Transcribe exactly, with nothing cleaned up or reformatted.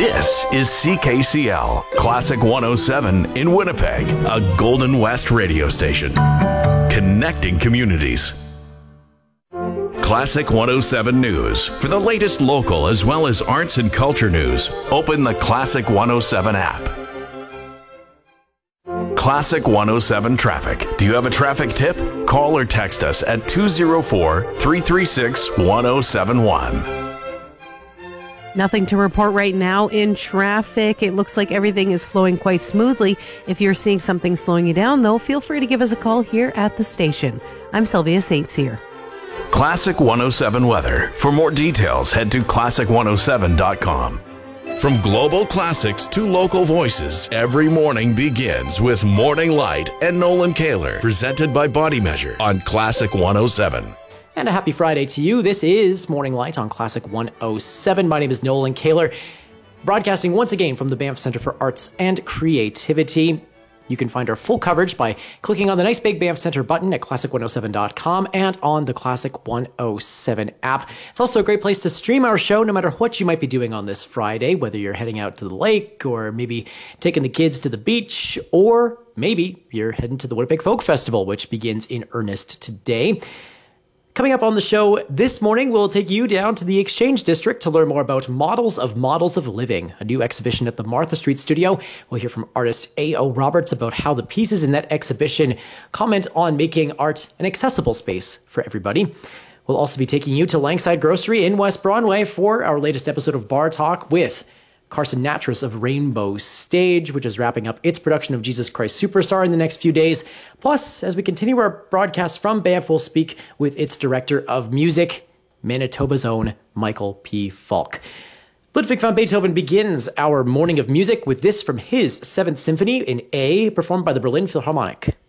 This is C K C L, Classic one oh seven in Winnipeg, a Golden West radio station. Connecting communities. Classic one oh seven News. For the latest local as well as arts and culture news, open the Classic one oh seven app. Classic one oh seven Traffic. Do you have a traffic tip? Call or text us at two oh four, three three six, one oh seven one. Nothing to report right now in traffic. It looks like everything is flowing quite smoothly. If you're seeing something slowing you down, though, feel free to give us a call here at the station. I'm Sylvia Saints here. Classic one oh seven weather. For more details, head to classic one oh seven dot com. From global classics to local voices, every morning begins with Morning Light and Nolan Kaler, presented by Body Measure on Classic one oh seven. And a happy Friday to you. This is Morning Light on Classic one oh seven. My name is Nolan Kaler, broadcasting once again from the Banff Centre for Arts and Creativity. You can find our full coverage by clicking on the nice big Banff Centre button at classic one oh seven dot com and on the Classic one oh seven app. It's also a great place to stream our show no matter what you might be doing on this Friday, whether you're heading out to the lake or maybe taking the kids to the beach, or maybe you're heading to the Winnipeg Folk Festival, which begins in earnest today. Coming up on the show this morning, we'll take you down to the Exchange District to learn more about Models of Models of Living, a new exhibition at the Martha Street Studio. We'll hear from artist A O Roberts about how the pieces in that exhibition comment on making art an accessible space for everybody. We'll also be taking you to Langside Grocery in West Broadway for our latest episode of Bar Talk with Carson Natras of Rainbow Stage, which is wrapping up its production of Jesus Christ Superstar in the next few days. Plus, as we continue our broadcast from Banff, we'll speak with its director of music, Manitoba's own Michael P. Falk. Ludwig van Beethoven begins our morning of music with this from his Seventh Symphony in A, performed by the Berlin Philharmonic.